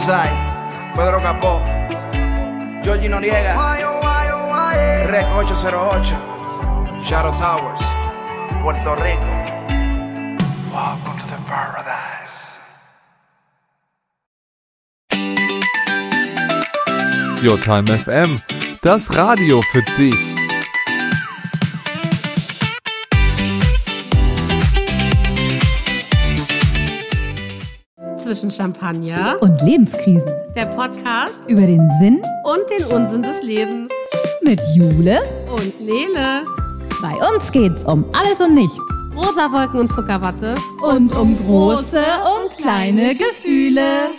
Sai, Pedro Capó, Georgie Noriega, Rec 808, Shadow Towers, Puerto Rico. Welcome to the paradise. Your Time FM, das Radio für dich. Zwischen Champagner und Lebenskrisen. Der Podcast Über den Sinn und den Unsinn des Lebens. mit Jule. Und Nele. Bei uns geht's um alles und nichts. Rosa Wolken und Zuckerwatte. Und um große und kleine Gefühle.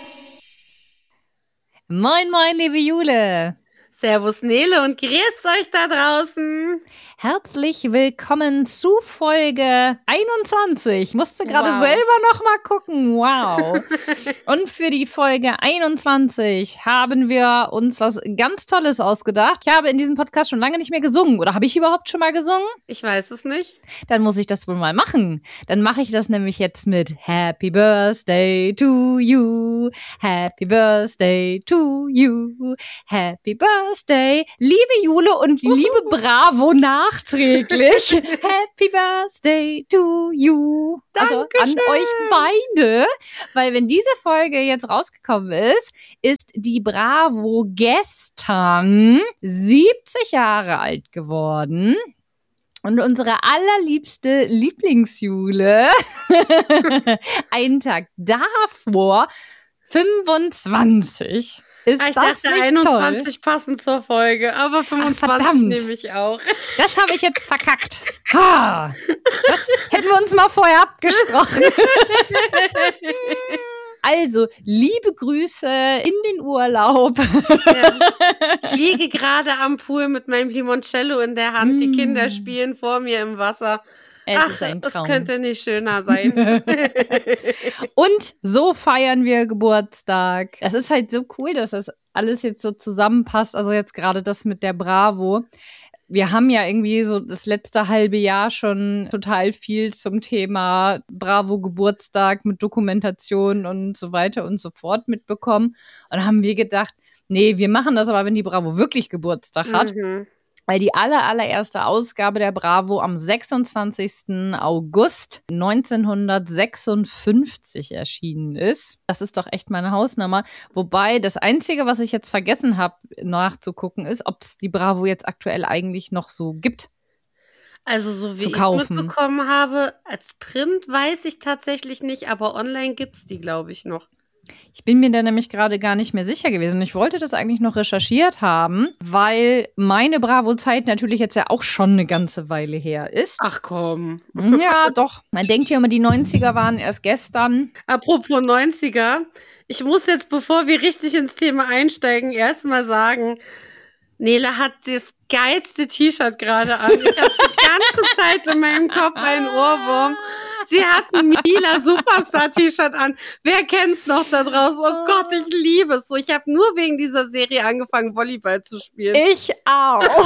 Moin, moin, liebe Jule. Servus Nele und grüßt euch da draußen. Herzlich willkommen zu Folge 21. Musste gerade selber noch mal gucken. Wow. Und für die Folge 21 haben wir uns was ganz Tolles ausgedacht. Ich habe in diesem Podcast schon lange nicht mehr gesungen. Oder habe ich überhaupt schon mal gesungen? Ich weiß es nicht. Dann muss ich das wohl mal machen. Dann mache ich das nämlich jetzt mit Happy Birthday to you. Happy Birthday to you. Happy Birthday. Liebe Jule und liebe Bravo nachträglich. Happy Birthday to you. Also an euch beide. Weil wenn diese Folge jetzt rausgekommen ist die Bravo gestern 70 Jahre alt geworden. Und unsere allerliebste Lieblingsjule einen Tag davor 25. Ist Ich das dachte nicht 21 toll? passend zur Folge, aber 25 verdammt. nehme ich auch. Das habe ich jetzt verkackt. Ha! Das hätten wir uns mal vorher abgesprochen. Also, liebe Grüße in den Urlaub. Ich liege gerade am Pool mit meinem Limoncello in der Hand. Die Kinder spielen vor mir im Wasser. Es ist ein es Traum. könnte nicht schöner sein. Und so feiern wir Geburtstag. Es ist halt so cool, dass das alles jetzt so zusammenpasst. Also jetzt gerade das mit der Bravo. Wir haben ja irgendwie so das letzte halbe Jahr schon total viel zum Thema Bravo Geburtstag mit Dokumentation und so weiter und so fort mitbekommen. Und dann haben wir gedacht, nee, wir machen das aber, wenn die Bravo wirklich Geburtstag hat. Weil die allererste Ausgabe der Bravo am 26. August 1956 erschienen ist. Das ist doch echt meine Hausnummer. Wobei das Einzige, was ich jetzt vergessen habe nachzugucken, ist, ob es die Bravo jetzt aktuell eigentlich noch so gibt. Also so wie Zu ich kaufen. mitbekommen habe, als Print weiß ich tatsächlich nicht, aber online gibt es die, glaube ich, noch. Ich bin mir da nämlich gerade gar nicht mehr sicher gewesen. Ich wollte das eigentlich noch recherchiert haben, weil meine Bravo-Zeit natürlich jetzt ja auch schon eine ganze Weile her ist. Ach komm. Ja, doch. Man denkt ja immer, die 90er waren erst gestern. Apropos 90er, ich muss jetzt, bevor wir richtig ins Thema einsteigen, erstmal sagen, Nele hat das geilste T-Shirt gerade an. Ich habe die ganze Zeit in meinem Kopf einen Ohrwurm. Sie hat ein Mila Superstar-T-Shirt an. Wer kennt's noch da draußen? Oh Gott, ich liebe es so. Ich habe nur wegen dieser Serie angefangen, Volleyball zu spielen. Ich auch.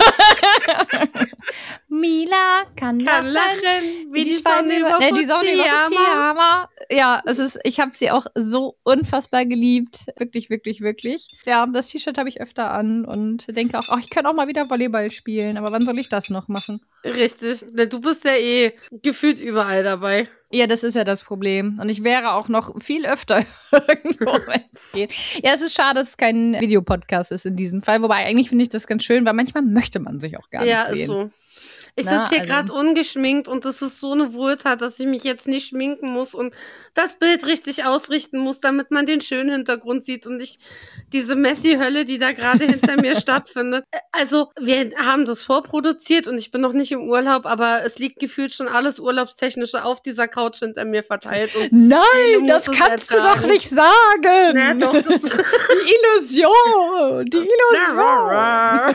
Mila kann lachen, wie die Sonne über die Sonne über Fujiyama. Ja, ich habe sie auch so unfassbar geliebt. Wirklich, wirklich, wirklich. Ja, das T-Shirt habe ich öfter an und denke auch, ich kann auch mal wieder Volleyball spielen. Aber wann soll ich das noch machen? Richtig. Du bist ja gefühlt überall dabei. Ja, das ist ja das Problem. Und ich wäre auch noch viel öfter irgendwo, wenn es geht. Ja, es ist schade, dass es kein Videopodcast ist in diesem Fall. Wobei, eigentlich finde ich das ganz schön, weil manchmal möchte man sich auch gar nicht sehen. Ja, ist so. Ich sitze hier gerade ungeschminkt und das ist so eine Wohltat, dass ich mich jetzt nicht schminken muss und das Bild richtig ausrichten muss, damit man den schönen Hintergrund sieht und nicht diese Messi-Hölle, die da gerade hinter mir stattfindet. Also, wir haben das vorproduziert und ich bin noch nicht im Urlaub, aber es liegt gefühlt schon alles Urlaubstechnische auf dieser Couch hinter mir verteilt. Und nein, das kannst du doch nicht sagen. Na doch. Die Illusion. Die Illusion.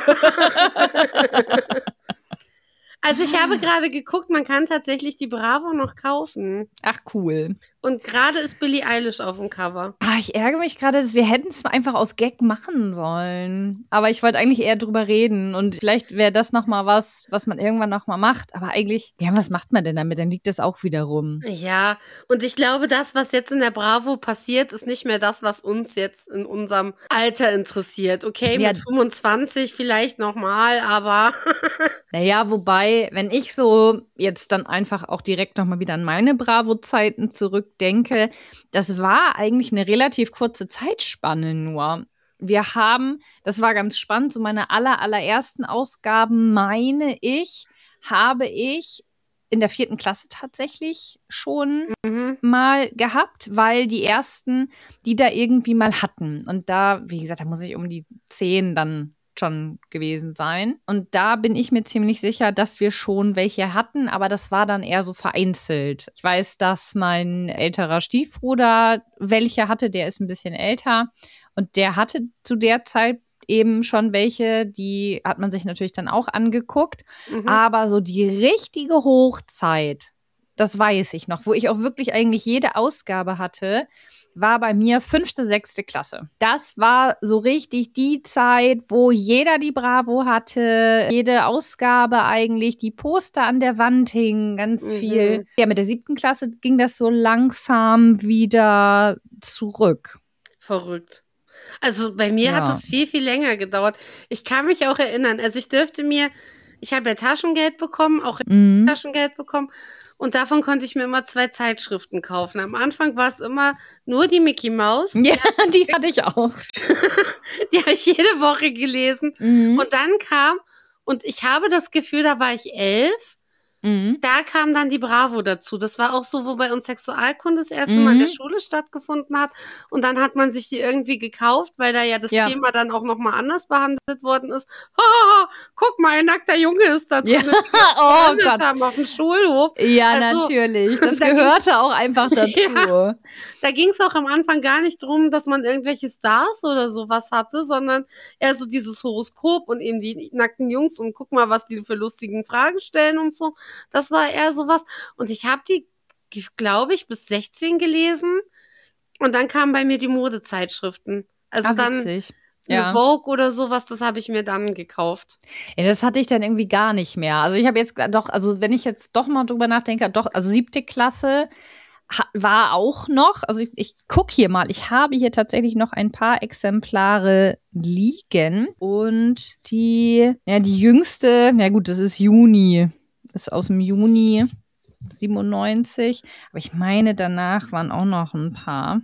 Also ich habe gerade geguckt, man kann tatsächlich die Bravo noch kaufen. Ach, cool. Und gerade ist Billie Eilish auf dem Cover. Ich ärgere mich gerade, wir hätten es einfach aus Gag machen sollen. Aber ich wollte eigentlich eher drüber reden. Und vielleicht wäre das nochmal was man irgendwann nochmal macht. Aber eigentlich, ja, was macht man denn damit? Dann liegt das auch wieder rum. Ja, und ich glaube, das, was jetzt in der Bravo passiert, ist nicht mehr das, was uns jetzt in unserem Alter interessiert. Okay, Ja. mit 25 vielleicht nochmal, aber Naja, wobei, wenn ich so jetzt dann einfach auch direkt nochmal wieder an meine Bravo-Zeiten zurückdenke, das war eigentlich eine relativ kurze Zeitspanne nur. Das war ganz spannend, so meine allerersten Ausgaben, meine ich, habe ich in der 4. Klasse tatsächlich schon mal gehabt, weil die ersten, die da irgendwie mal hatten. Und da, wie gesagt, da muss ich um die 10 dann schon gewesen sein. Und da bin ich mir ziemlich sicher, dass wir schon welche hatten, aber das war dann eher so vereinzelt. Ich weiß, dass mein älterer Stiefbruder welche hatte, der ist ein bisschen älter und der hatte zu der Zeit eben schon welche, die hat man sich natürlich dann auch angeguckt, aber so die richtige Hochzeit, das weiß ich noch, wo ich auch wirklich eigentlich jede Ausgabe hatte, war bei mir 5., 6. Klasse. Das war so richtig die Zeit, wo jeder die Bravo hatte, jede Ausgabe eigentlich, die Poster an der Wand hingen, ganz viel. Ja, mit der 7. Klasse ging das so langsam wieder zurück. verrückt. Also bei mir hat es viel, viel länger gedauert. Ich kann mich auch erinnern, also ich habe ja Taschengeld bekommen, auch Taschengeld bekommen. Und davon konnte ich mir immer 2 Zeitschriften kaufen. Am Anfang war es immer nur die Mickey Maus. Ja, die hatte ich auch. Die habe ich jede Woche gelesen. Und dann und ich habe das Gefühl, da war ich 11. Da kam dann die Bravo dazu. Das war auch so, wo bei uns Sexualkunde das erste Mal in der Schule stattgefunden hat. Und dann hat man sich die irgendwie gekauft, weil da ja das Thema dann auch nochmal anders behandelt worden ist. Guck mal, ein nackter Junge ist da drin. Oh Gott. Haben auf dem Schulhof. Ja, also, natürlich. Das gehörte auch einfach dazu. Ja, da ging es auch am Anfang gar nicht drum, dass man irgendwelche Stars oder sowas hatte, sondern eher so dieses Horoskop und eben die nackten Jungs und guck mal, was die für lustigen Fragen stellen und so. Das war eher sowas. Und ich habe die, glaube ich, bis 16 gelesen. Und dann kamen bei mir die Modezeitschriften. Also witzig. Eine Vogue oder sowas, das habe ich mir dann gekauft. Ja, das hatte ich dann irgendwie gar nicht mehr. Also ich habe jetzt doch, also wenn ich jetzt doch mal drüber nachdenke, also 7. Klasse war auch noch, also ich gucke hier mal, ich habe hier tatsächlich noch ein paar Exemplare liegen. Und die jüngste, ja gut, das ist Juni. Ist aus dem Juni 97. Aber ich meine, danach waren auch noch ein paar.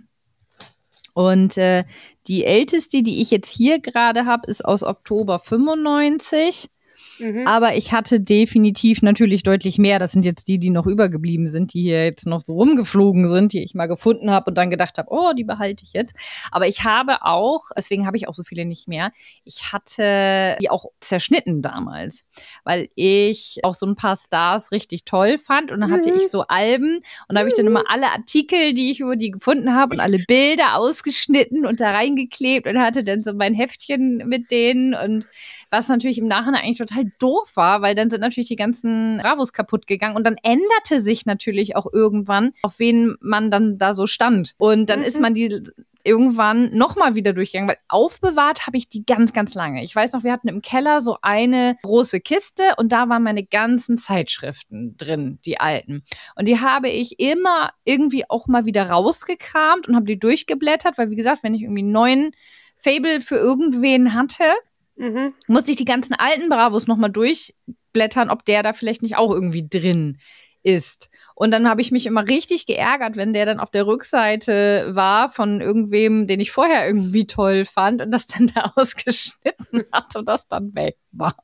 Und die älteste, die ich jetzt hier gerade habe, ist aus Oktober 95. Aber ich hatte definitiv natürlich deutlich mehr. Das sind jetzt die noch übergeblieben sind, die hier jetzt noch so rumgeflogen sind, die ich mal gefunden habe und dann gedacht habe, oh, die behalte ich jetzt. Aber ich habe auch, deswegen habe ich auch so viele nicht mehr, ich hatte die auch zerschnitten damals, weil ich auch so ein paar Stars richtig toll fand. Und dann hatte ich so Alben und da habe ich dann immer alle Artikel, die ich über die gefunden habe und alle Bilder ausgeschnitten und da reingeklebt und hatte dann so mein Heftchen mit denen, und was natürlich im Nachhinein eigentlich total doof war, weil dann sind natürlich die ganzen Bravos kaputt gegangen und dann änderte sich natürlich auch irgendwann, auf wen man dann da so stand. Und dann ist man die irgendwann nochmal wieder durchgegangen, weil aufbewahrt habe ich die ganz, ganz lange. Ich weiß noch, wir hatten im Keller so eine große Kiste und da waren meine ganzen Zeitschriften drin, die alten. Und die habe ich immer irgendwie auch mal wieder rausgekramt und habe die durchgeblättert, weil wie gesagt, wenn ich irgendwie einen neuen Fable für irgendwen hatte, musste ich die ganzen alten Bravos nochmal durchblättern, ob der da vielleicht nicht auch irgendwie drin ist. Und dann habe ich mich immer richtig geärgert, wenn der dann auf der Rückseite war von irgendwem, den ich vorher irgendwie toll fand und das dann da ausgeschnitten hat und das dann weg war.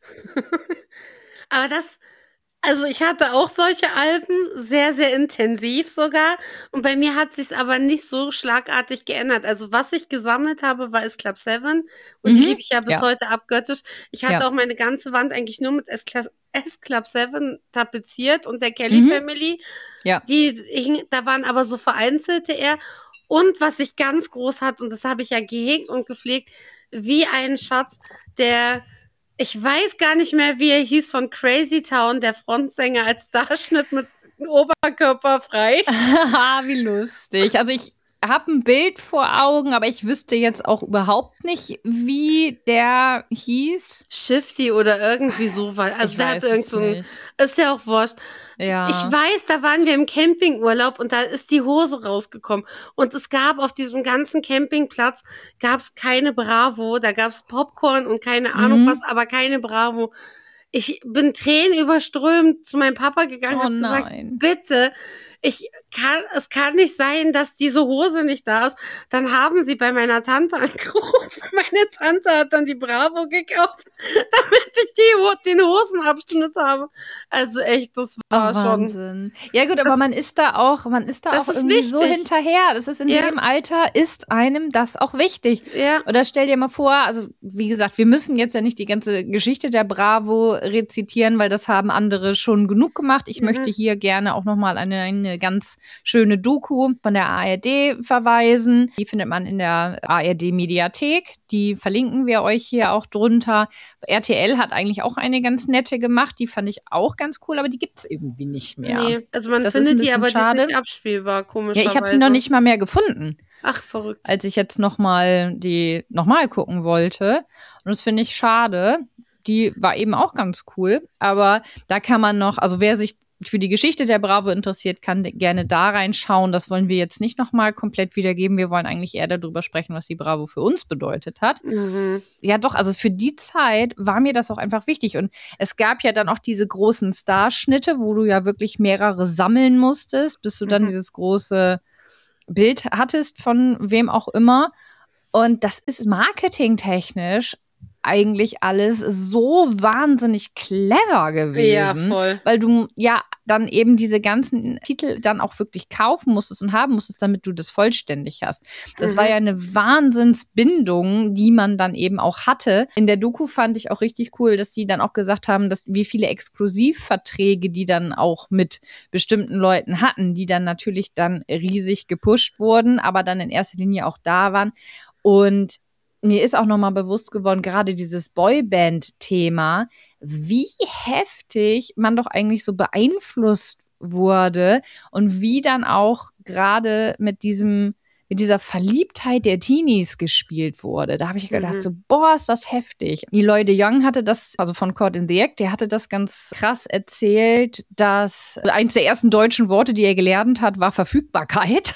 Aber also ich hatte auch solche Alben, sehr, sehr intensiv sogar. Und bei mir hat sich's aber nicht so schlagartig geändert. Also was ich gesammelt habe, war S-Club 7. Und die liebe ich ja bis heute abgöttisch. Ich hatte auch meine ganze Wand eigentlich nur mit S-Club 7 tapeziert und der Kelly Family. Ja. Da waren aber so vereinzelte eher. Und was ich ganz groß hatte, und das habe ich ja gehegt und gepflegt, wie ein Schatz, ich weiß gar nicht mehr, wie er hieß, von Crazy Town, der Frontsänger als Starschnitt mit nackten Oberkörper frei. Haha, wie lustig. Also ich habe ein Bild vor Augen, aber ich wüsste jetzt auch überhaupt nicht, wie der hieß. Shifty oder irgendwie so. Also Ich der weiß hatte irgend es so ein, nicht. ist ja auch wurscht. Ja. Ich weiß, da waren wir im Campingurlaub und da ist die Hose rausgekommen. Und es gab auf diesem ganzen Campingplatz, gab es keine Bravo. Da gab es Popcorn und keine Ahnung was, aber keine Bravo. Ich bin tränenüberströmt zu meinem Papa gegangen und Oh habe gesagt, nein. bitte, es kann nicht sein, dass diese Hose nicht da ist. Dann haben sie bei meiner Tante angerufen. Meine Tante hat dann die Bravo gekauft, damit ich den Hosenabschnitt habe. Also echt, das war schon. Wahnsinn. Ja gut, aber Das- man ist da auch das ist irgendwie so wichtig. hinterher. Das ist in Ja. dem Alter, ist einem das auch wichtig. Ja. Oder stell dir mal vor, also wie gesagt, wir müssen jetzt ja nicht die ganze Geschichte der Bravo rezitieren, weil das haben andere schon genug gemacht. Ich möchte hier gerne auch nochmal eine ganz schöne Doku von der ARD verweisen. Die findet man in der ARD-Mediathek. Die verlinken wir euch hier auch drunter. RTL hat eigentlich auch eine ganz nette gemacht. Die fand ich auch ganz cool, aber die gibt es irgendwie nicht mehr. Nee, also man Das ist ein findet die, bisschen aber die schade. ist nicht abspielbar, komischerweise. Ja, ich habe sie noch nicht mal mehr gefunden, Ach, verrückt. als ich jetzt nochmal gucken wollte. Und das finde ich schade. Die war eben auch ganz cool. Aber da kann man noch, also wer sich für die Geschichte der Bravo interessiert, kann gerne da reinschauen. Das wollen wir jetzt nicht nochmal komplett wiedergeben. Wir wollen eigentlich eher darüber sprechen, was die Bravo für uns bedeutet hat. Ja, doch, also für die Zeit war mir das auch einfach wichtig. Und es gab ja dann auch diese großen Starschnitte, wo du ja wirklich mehrere sammeln musstest, bis du dann dieses große Bild hattest von wem auch immer. Und das ist marketingtechnisch eigentlich alles so wahnsinnig clever gewesen. Ja, voll. Weil du ja dann eben diese ganzen Titel dann auch wirklich kaufen musstest und haben musstest, damit du das vollständig hast. Das war ja eine Wahnsinnsbindung, die man dann eben auch hatte. In der Doku fand ich auch richtig cool, dass die dann auch gesagt haben, dass wie viele Exklusivverträge die dann auch mit bestimmten Leuten hatten, die dann natürlich dann riesig gepusht wurden, aber dann in erster Linie auch da waren. Und mir ist auch nochmal bewusst geworden, gerade dieses Boyband-Thema, wie heftig man doch eigentlich so beeinflusst wurde und wie dann auch gerade mit dieser Verliebtheit der Teenies gespielt wurde. Da habe ich gedacht, so, boah, ist das heftig. Eloy de Jong hatte das, also von Caught in the Act, der hatte das ganz krass erzählt, dass eins der ersten deutschen Worte, die er gelernt hat, war Verfügbarkeit.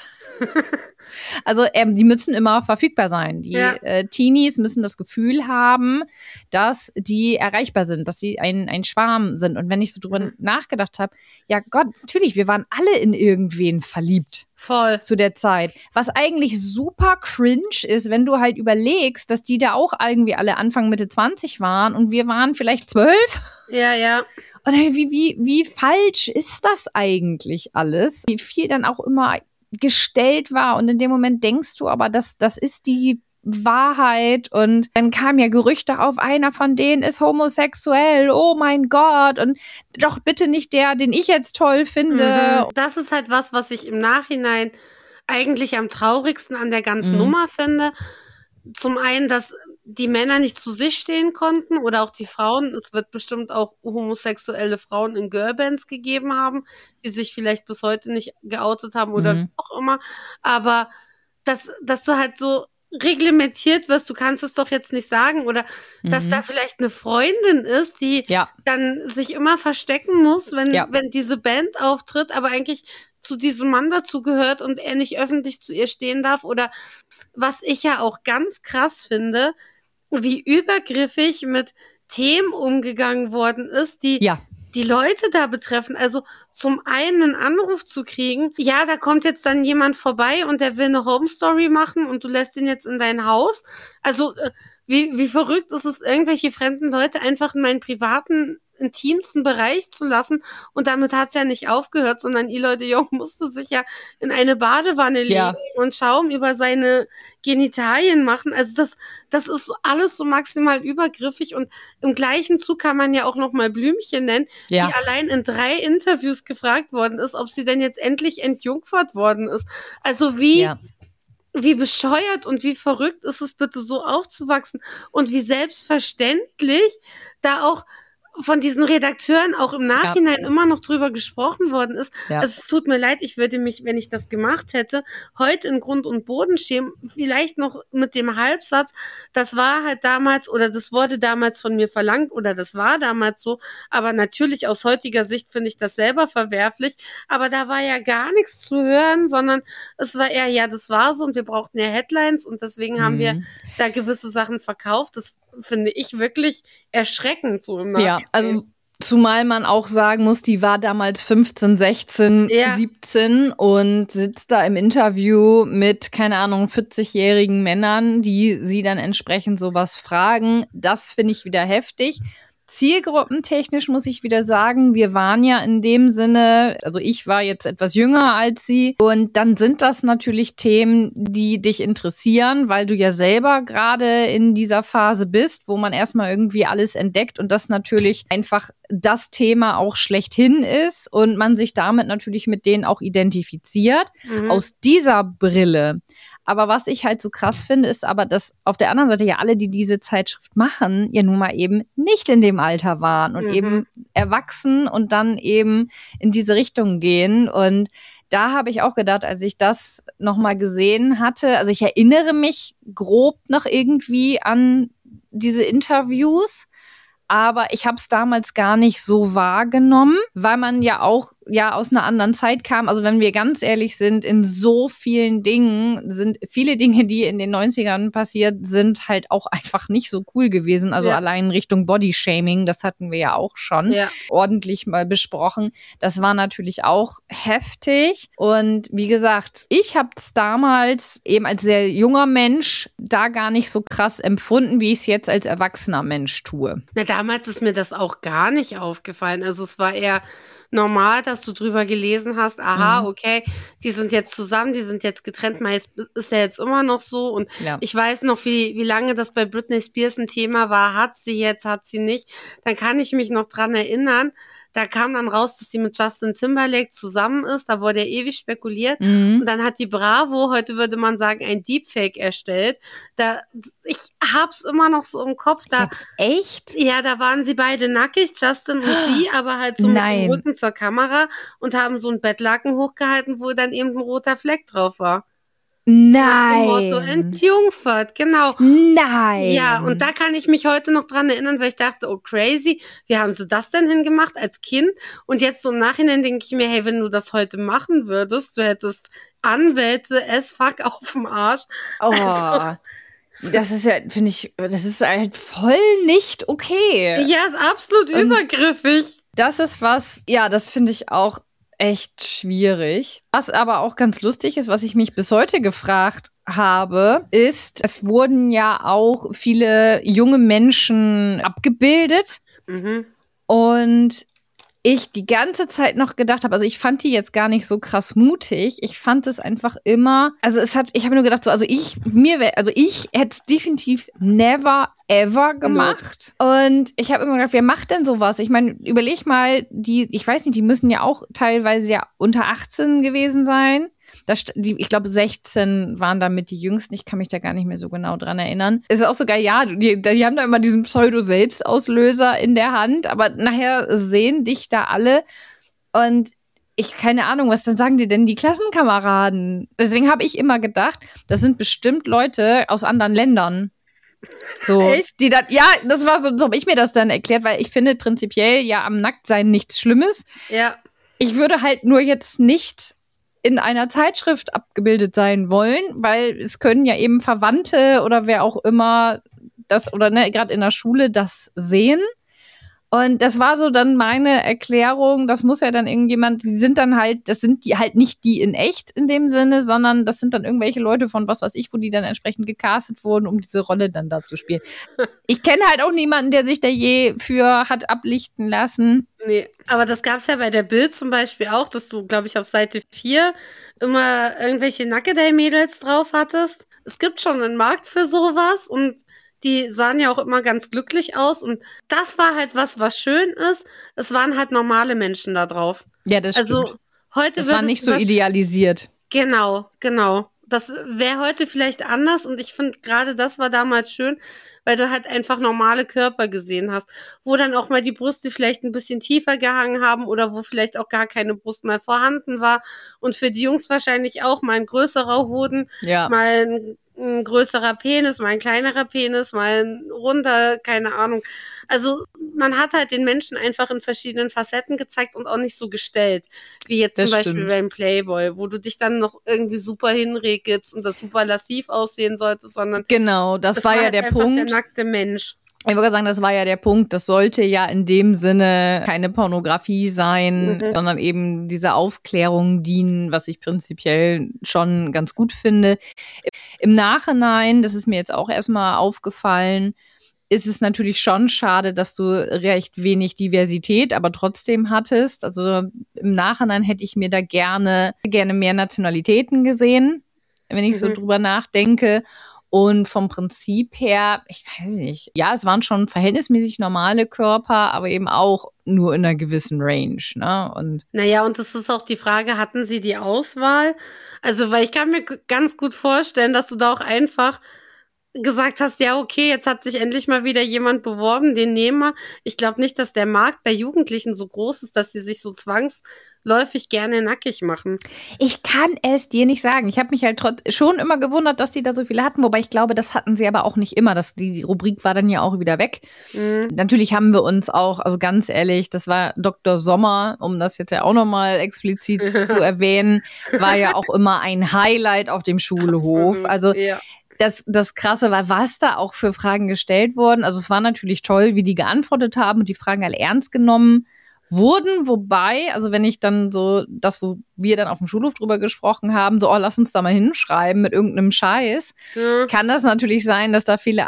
Also die müssen immer verfügbar sein. Die Teenies müssen das Gefühl haben, dass die erreichbar sind, dass sie ein Schwarm sind. Und wenn ich so drüber nachgedacht habe, ja Gott, natürlich, wir waren alle in irgendwen verliebt. Voll. Zu der Zeit. Was eigentlich super cringe ist, wenn du halt überlegst, dass die da auch irgendwie alle Anfang, Mitte 20 waren und wir waren vielleicht 12. Ja, ja. Und wie falsch ist das eigentlich alles? Wie viel dann auch immer gestellt war und in dem Moment denkst du, aber das ist die Wahrheit und dann kamen ja Gerüchte auf, einer von denen ist homosexuell, oh mein Gott und doch bitte nicht der, den ich jetzt toll finde. Das ist halt was ich im Nachhinein eigentlich am traurigsten an der ganzen Nummer finde. Zum einen, dass die Männer nicht zu sich stehen konnten oder auch die Frauen. Es wird bestimmt auch homosexuelle Frauen in Girlbands gegeben haben, die sich vielleicht bis heute nicht geoutet haben oder wie auch immer. Aber dass du halt so reglementiert wirst, du kannst es doch jetzt nicht sagen oder dass da vielleicht eine Freundin ist, die dann sich immer verstecken muss, wenn diese Band auftritt, aber eigentlich zu diesem Mann dazugehört und er nicht öffentlich zu ihr stehen darf oder was ich ja auch ganz krass finde, wie übergriffig mit Themen umgegangen worden ist, die Leute da betreffen. Also zum einen einen Anruf zu kriegen, ja, da kommt jetzt dann jemand vorbei und der will eine Home Story machen und du lässt ihn jetzt in dein Haus. Also wie verrückt ist es, irgendwelche fremden Leute einfach in meinen privaten, intimsten Bereich zu lassen. Und damit hat es ja nicht aufgehört, sondern Eloy de Jong musste sich ja in eine Badewanne legen und Schaum über seine Genitalien machen. Also das ist alles so maximal übergriffig. Und im gleichen Zug kann man ja auch noch mal Blümchen nennen, die allein in 3 Interviews gefragt worden ist, ob sie denn jetzt endlich entjungfert worden ist. Also wie bescheuert und wie verrückt ist es bitte, so aufzuwachsen und wie selbstverständlich da auch von diesen Redakteuren auch im Nachhinein immer noch drüber gesprochen worden ist. Ja. Also es tut mir leid, ich würde mich, wenn ich das gemacht hätte, heute in Grund und Boden schämen, vielleicht noch mit dem Halbsatz, das war halt damals oder das wurde damals von mir verlangt oder das war damals so, aber natürlich aus heutiger Sicht finde ich das selber verwerflich, aber da war ja gar nichts zu hören, sondern es war eher, ja, das war so und wir brauchten ja Headlines und deswegen haben wir da gewisse Sachen verkauft. Das finde ich wirklich erschreckend so im Nachhinein. Ja, also zumal man auch sagen muss, die war damals 15, 16, 17 und sitzt da im Interview mit, keine Ahnung, 40-jährigen Männern, die sie dann entsprechend sowas fragen. Das finde ich wieder heftig. Zielgruppentechnisch muss ich wieder sagen, wir waren ja in dem Sinne, also ich war jetzt etwas jünger als sie und dann sind das natürlich Themen, die dich interessieren, weil du ja selber gerade in dieser Phase bist, wo man erstmal irgendwie alles entdeckt und das natürlich einfach das Thema auch schlechthin ist und man sich damit natürlich mit denen auch identifiziert. Aus dieser Brille. Aber was ich halt so krass finde, ist aber, dass auf der anderen Seite ja alle, die diese Zeitschrift machen, ja nun mal eben nicht in dem Alter waren und eben erwachsen und dann eben in diese Richtung gehen. Und da habe ich auch gedacht, als ich das nochmal gesehen hatte, also ich erinnere mich grob noch irgendwie an diese Interviews, aber ich habe es damals gar nicht so wahrgenommen, weil man ja auch aus einer anderen Zeit kam. Also wenn wir ganz ehrlich sind, in so vielen Dingen sind viele Dinge, die in den 90ern passiert sind, halt auch einfach nicht so cool gewesen. Also allein Richtung Bodyshaming, das hatten wir ja auch schon ordentlich mal besprochen. Das war natürlich auch heftig. Und wie gesagt, ich habe es damals eben als sehr junger Mensch da gar nicht so krass empfunden, wie ich es jetzt als erwachsener Mensch tue. Na, damals ist mir das auch gar nicht aufgefallen. Also es war eher normal, dass du drüber gelesen hast, aha, okay, die sind jetzt zusammen, die sind jetzt getrennt, meist ist ja jetzt immer noch so und ich weiß noch, wie lange das bei Britney Spears ein Thema war, hat sie jetzt, hat sie nicht, dann kann ich mich noch dran erinnern, da kam dann raus, dass sie mit Justin Timberlake zusammen ist, da wurde ja ewig spekuliert und dann hat die Bravo, heute würde man sagen, ein Deepfake erstellt, ich hab's immer noch so im Kopf, da echt? Ja, da waren sie beide nackig, Justin und sie, aber halt so mit dem Rücken zur Kamera und haben so ein Bettlaken hochgehalten, wo dann eben ein roter Fleck drauf war. Nein. So Motto, entjungfert, genau. Nein. Ja, und da kann ich mich heute noch dran erinnern, weil ich dachte, oh crazy, wie haben sie das denn hingemacht als Kind? Und jetzt so im Nachhinein denke ich mir, hey, wenn du das heute machen würdest, du hättest Anwälte as fuck auf dem Arsch. Oh. Also, das ist ja, finde ich, das ist halt voll nicht okay. Ja, ist absolut übergriffig. Das ist was, ja, das finde ich auch echt schwierig. Was aber auch ganz lustig ist, was ich mich bis heute gefragt habe, ist, es wurden ja auch viele junge Menschen abgebildet und ich die ganze Zeit noch gedacht habe, also ich fand die jetzt gar nicht so krass mutig. Ich fand es einfach immer, ich habe nur gedacht, so, ich hätte es definitiv never ever gemacht. Und ich habe immer gedacht, wer macht denn sowas? Ich meine, überleg mal, ich weiß nicht, die müssen ja auch teilweise ja unter 18 gewesen sein. Ich glaube, 16 waren damit die Jüngsten. Ich kann mich da gar nicht mehr so genau dran erinnern. Ist auch so geil, ja, die haben da immer diesen Pseudo-Selbstauslöser in der Hand, aber nachher sehen dich da alle und keine Ahnung, was dann sagen dir denn die Klassenkameraden? Deswegen habe ich immer gedacht, das sind bestimmt Leute aus anderen Ländern. So, echt? Die dann, ja, das war so habe ich mir das dann erklärt, weil ich finde prinzipiell ja am Nacktsein nichts Schlimmes. Ja. Ich würde halt nur jetzt nicht in einer Zeitschrift abgebildet sein wollen, weil es können ja eben Verwandte oder wer auch immer das oder gerade in der Schule das sehen. Und das war so dann meine Erklärung, das muss ja dann irgendjemand, das sind die halt nicht die in echt in dem Sinne, sondern das sind dann irgendwelche Leute von was weiß ich, wo die dann entsprechend gecastet wurden, um diese Rolle dann da zu spielen. Ich kenne halt auch niemanden, der sich da je für hat ablichten lassen. Nee, aber das gab's ja bei der Bild zum Beispiel auch, dass du, glaube ich, auf Seite 4 immer irgendwelche Nackedei-Mädels drauf hattest. Es gibt schon einen Markt für sowas und die sahen ja auch immer ganz glücklich aus und das war halt was schön ist. Es waren halt normale Menschen da drauf. Ja, das stimmt. Also heute das war nicht so idealisiert. Genau. das wäre heute vielleicht anders und ich finde gerade das war damals schön, weil du halt einfach normale Körper gesehen hast, wo dann auch mal die Brüste vielleicht ein bisschen tiefer gehangen haben oder wo vielleicht auch gar keine Brust mehr vorhanden war und für die Jungs wahrscheinlich auch mal ein größerer Hoden, Ja. mal ein größerer Penis, mal ein kleinerer Penis, mal ein runder, keine Ahnung. Also man hat halt den Menschen einfach in verschiedenen Facetten gezeigt und auch nicht so gestellt, wie jetzt Das zum Beispiel stimmt. beim Playboy, wo du dich dann noch irgendwie super hinregelst und das super lassiv aussehen solltest, sondern Genau, das war ja halt der einfach Punkt. der nackte Mensch. Ich würde sagen, das war ja der Punkt. Das sollte ja in dem Sinne keine Pornografie sein, sondern eben dieser Aufklärung dienen, was ich prinzipiell schon ganz gut finde. Im Nachhinein, das ist mir jetzt auch erstmal aufgefallen, ist es natürlich schon schade, dass du recht wenig Diversität, aber trotzdem hattest. Also im Nachhinein hätte ich mir da gerne mehr Nationalitäten gesehen, wenn ich so drüber nachdenke. Und vom Prinzip her, ich weiß nicht, ja, es waren schon verhältnismäßig normale Körper, aber eben auch nur in einer gewissen Range, ne? Und Naja, und das ist auch die Frage, hatten sie die Auswahl? Also, weil ich kann mir ganz gut vorstellen, dass du da auch einfach gesagt hast, ja, okay, jetzt hat sich endlich mal wieder jemand beworben, den nehmen wir. Ich glaube nicht, dass der Markt bei Jugendlichen so groß ist, dass sie sich so zwangsläufig gerne nackig machen. ich kann es dir nicht sagen. Ich habe mich halt schon immer gewundert, dass die da so viele hatten, wobei ich glaube, das hatten sie aber auch nicht immer. Die Rubrik war dann ja auch wieder weg. Natürlich haben wir uns auch, also ganz ehrlich, das war Dr. Sommer, um das jetzt ja auch nochmal explizit zu erwähnen, war ja auch immer ein Highlight auf dem Schulhof. Absolut, Also ja. Das Krasse war, was da auch für Fragen gestellt wurden. Also es war natürlich toll, wie die geantwortet haben und die Fragen alle ernst genommen wurden. Wobei, also wenn ich dann so das, wo wir dann auf dem Schulhof drüber gesprochen haben, so, oh, lass uns da mal hinschreiben mit irgendeinem Scheiß, kann das natürlich sein, dass da viele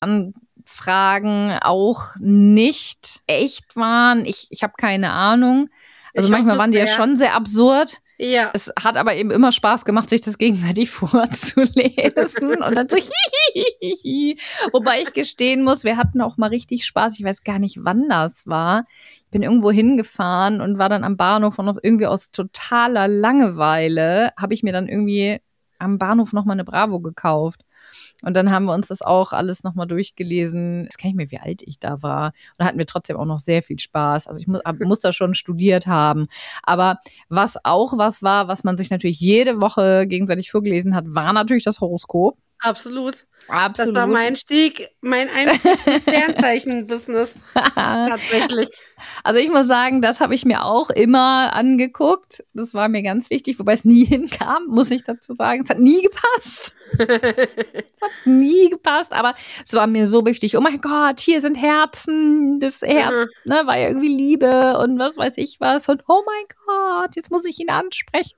Anfragen auch nicht echt waren. Ich habe keine Ahnung. Also Ich manchmal hoffe, waren die ja es wär- schon sehr absurd. Ja. Es hat aber eben immer Spaß gemacht, sich das gegenseitig vorzulesen und dann so hihihihi. Wobei ich gestehen muss, wir hatten auch mal richtig Spaß. Ich weiß gar nicht, wann das war. Ich bin irgendwo hingefahren und war dann am Bahnhof und irgendwie aus totaler Langeweile habe ich mir dann irgendwie am Bahnhof nochmal eine Bravo gekauft. Und dann haben wir uns das auch alles nochmal durchgelesen. Ich weiß gar nicht mehr, wie alt ich da war. Und da hatten wir trotzdem auch noch sehr viel Spaß. Also ich muss da schon studiert haben. Aber was auch was war, was man sich natürlich jede Woche gegenseitig vorgelesen hat, war natürlich das Horoskop. Absolut. Absolut. Das war mein Einstieg ins Sternzeichen-Business. Tatsächlich. Also ich muss sagen, das habe ich mir auch immer angeguckt. Das war mir ganz wichtig, wobei es nie hinkam, muss ich dazu sagen. Es hat nie gepasst. Es hat nie gepasst, aber es war mir so wichtig. Oh mein Gott, hier sind Herzen. Das Herz war ja irgendwie Liebe und was weiß ich was. Und oh mein Gott, jetzt muss ich ihn ansprechen.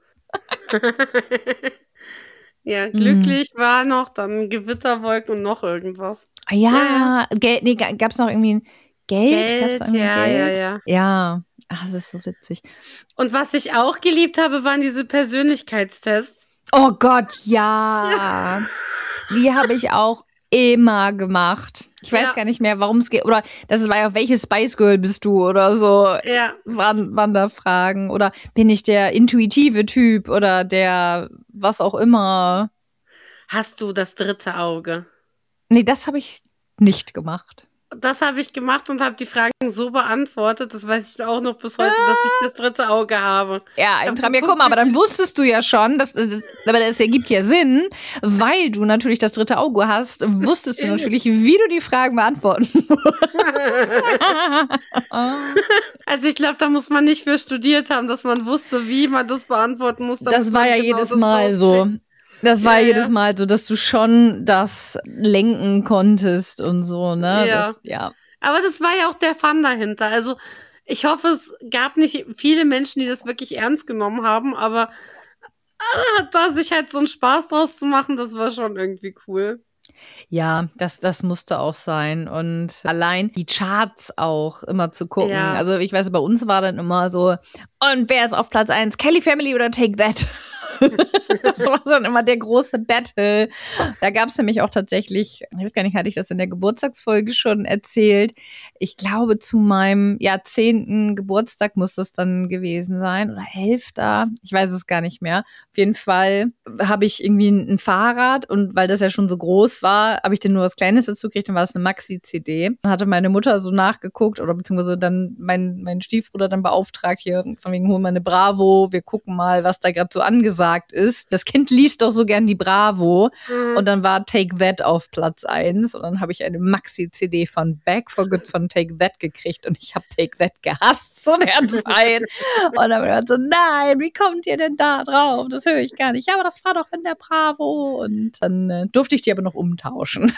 Ja, glücklich war noch, dann Gewitterwolken und noch irgendwas. Ja. Geld, nee, gab es noch irgendwie ein Geld? Gab's da irgendwie ja, Geld? ja. Ja, ach, das ist so witzig. Und was ich auch geliebt habe, waren diese Persönlichkeitstests. Oh Gott, ja. Die habe ich auch immer gemacht. Ich weiß gar nicht mehr, worum es geht. Oder das war ja, welches Spice Girl bist du oder so. Ja. Waren da Fragen. Oder bin ich der intuitive Typ oder der was auch immer. Hast du das dritte Auge? Nee, das habe ich nicht gemacht. Das habe ich gemacht und habe die Fragen so beantwortet, das weiß ich auch noch bis heute, dass ich das dritte Auge habe. Ja, guck mal, aber dann wusstest du ja schon, aber das ergibt ja Sinn, weil du natürlich das dritte Auge hast, wusstest du natürlich, wie du die Fragen beantworten musst. Also ich glaube, da muss man nicht für studiert haben, dass man wusste, wie man das beantworten muss. Das war ja jedes Mal so. Das war jedes Mal so, dass du schon das lenken konntest und so, ne? Ja. Aber das war ja auch der Fun dahinter. Also ich hoffe, es gab nicht viele Menschen, die das wirklich ernst genommen haben, aber da sich halt so einen Spaß draus zu machen, das war schon irgendwie cool. Ja, das musste auch sein. Und allein die Charts auch immer zu gucken. Ja. Also ich weiß, bei uns war dann immer so, und wer ist auf Platz 1? Kelly Family oder Take That? Das war dann immer der große Battle. Da gab es nämlich auch tatsächlich, ich weiß gar nicht, hatte ich das in der Geburtstagsfolge schon erzählt? Ich glaube, zu meinem 10. Geburtstag muss das dann gewesen sein oder 11. Ich weiß es gar nicht mehr. Auf jeden Fall habe ich irgendwie ein Fahrrad und weil das ja schon so groß war, habe ich dann nur was Kleines dazu gekriegt, dann war es eine Maxi-CD. Dann hatte meine Mutter so nachgeguckt oder beziehungsweise dann mein Stiefbruder dann beauftragt, hier von wegen, hol mal eine Bravo, wir gucken mal, was da gerade so angesagt ist. Das Kind liest doch so gern die Bravo und dann war Take That auf Platz 1 und dann habe ich eine Maxi-CD von Back for Good von Take That gekriegt und ich habe Take That gehasst zu der Zeit. Und dann war ich so, nein, wie kommt ihr denn da drauf? Das höre ich gar nicht. Ja, aber das war doch in der Bravo. Und dann durfte ich die aber noch umtauschen.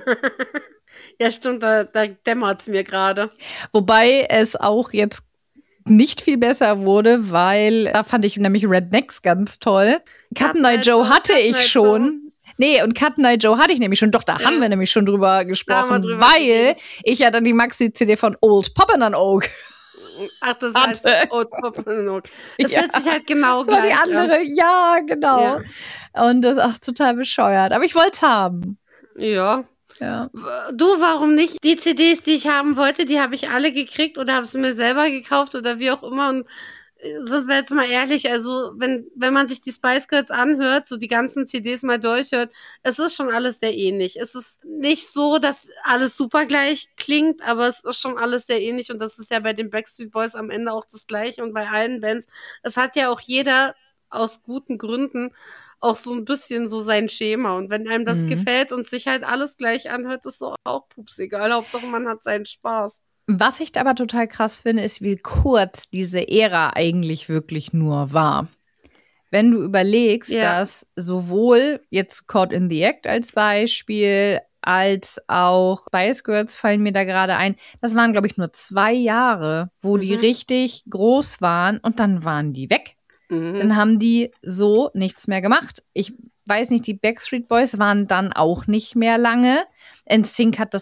Ja, stimmt, da dämmert es mir gerade. Wobei es auch jetzt nicht viel besser wurde, weil da fand ich nämlich Rednecks ganz toll. Cut Night Joe hatte ich schon. Nee, und Cut Night Joe hatte ich nämlich schon. Doch, da haben wir nämlich schon drüber gesprochen, weil ich ja dann die Maxi-CD von Old Poppin' Oak. Ach, das heißt Old Poppin' Oak. Das hört sich halt genau das war gleich die andere, an. ja, genau. Ja. Und das ist auch total bescheuert. Aber ich wollte es haben. Ja. Ja. Du, warum nicht? Die CDs, die ich haben wollte, die habe ich alle gekriegt oder habe sie mir selber gekauft oder wie auch immer. Und sind wir jetzt mal ehrlich, also wenn man sich die Spice Girls anhört, so die ganzen CDs mal durchhört, es ist schon alles sehr ähnlich. Es ist nicht so, dass alles super gleich klingt, aber es ist schon alles sehr ähnlich und das ist ja bei den Backstreet Boys am Ende auch das Gleiche und bei allen Bands. Es hat ja auch jeder aus guten Gründen auch so ein bisschen so sein Schema. Und wenn einem das gefällt und sich halt alles gleich anhört, ist so auch pups egal. Hauptsache, man hat seinen Spaß. Was ich aber total krass finde, ist, wie kurz diese Ära eigentlich wirklich nur war. Wenn du überlegst, dass sowohl jetzt Caught in the Act als Beispiel, als auch Spice Girls fallen mir da gerade ein, das waren, glaube ich, nur 2 Jahre, wo die richtig groß waren und dann waren die weg. Dann haben die so nichts mehr gemacht. Ich weiß nicht, die Backstreet Boys waren dann auch nicht mehr lange. NSYNC hat das